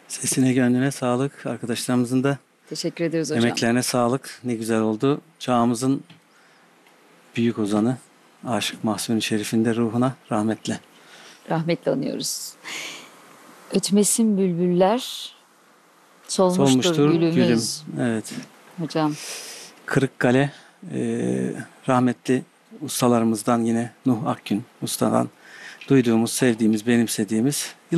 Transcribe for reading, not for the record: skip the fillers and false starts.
Sesine gönlüne sağlık. Arkadaşlarımızın da Teşekkür ediyoruz hocam. emeklerine sağlık. Ne güzel oldu. Çağımızın büyük ozanı Aşık Mahzun Şerif'in de ruhuna rahmetle. Rahmetle anıyoruz. Ötmesin bülbüller, solmuştur Gülüm. gülümüz. Evet. Hocam Kırıkkale rahmetli ustalarımızdan yine Nuh Akgün ustadan duyduğumuz, sevdiğimiz, benimsediğimiz